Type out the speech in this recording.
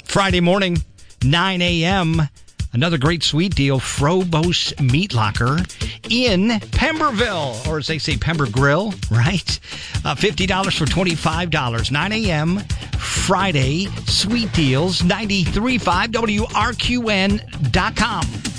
Friday morning, 9 a.m., another great sweet deal, Frobos Meat Locker in Pemberville, or as they say, Pember Grill, right? $50 for $25, 9 a.m., Friday, sweet deals, 93.5 WRQN.com.